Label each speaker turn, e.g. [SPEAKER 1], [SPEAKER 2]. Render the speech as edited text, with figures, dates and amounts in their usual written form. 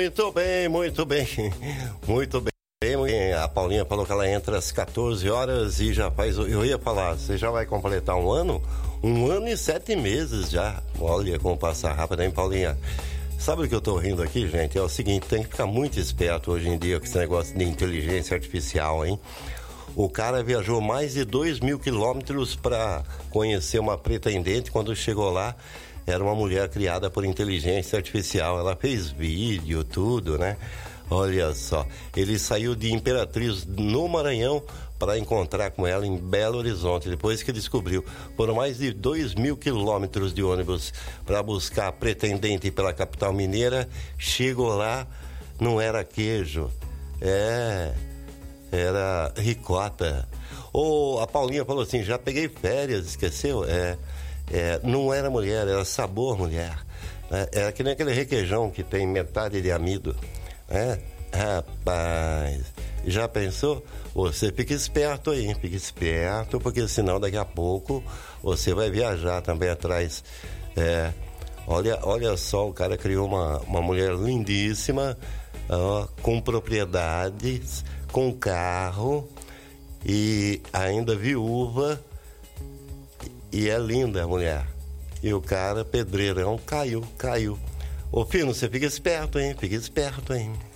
[SPEAKER 1] Muito bem, muito bem. Muito bem. A Paulinha falou que ela entra às 14 horas e já faz... Eu ia falar, você já vai completar um ano? 1 ano e 7 meses já. Olha como passa rápido, hein, Paulinha? Sabe o que eu tô rindo aqui, gente? É o seguinte, tem que ficar muito esperto hoje em dia com esse negócio de inteligência artificial, hein? O cara viajou mais de 2.000 quilômetros para conhecer uma pretendente. Quando chegou lá, era uma mulher criada por inteligência artificial. Ela fez vídeo, tudo, né? Olha só, ele saiu de Imperatriz no Maranhão para encontrar com ela em Belo Horizonte. Depois que descobriu, foram mais de 2.000 quilômetros de ônibus para buscar a pretendente pela capital mineira. Chegou lá, não era queijo, era ricota. A Paulinha falou assim, já peguei férias, esqueceu? Não era mulher, era sabor mulher. Era que nem aquele requeijão que tem metade de amido. Rapaz, já pensou? Você fica esperto aí, fica esperto, porque senão daqui a pouco você vai viajar também atrás. Olha só, o cara criou uma mulher lindíssima, com propriedades, com carro e ainda viúva, e é linda a mulher. E o cara, pedreirão, caiu. Ô, Fino, você fica esperto, hein? Fica esperto, hein?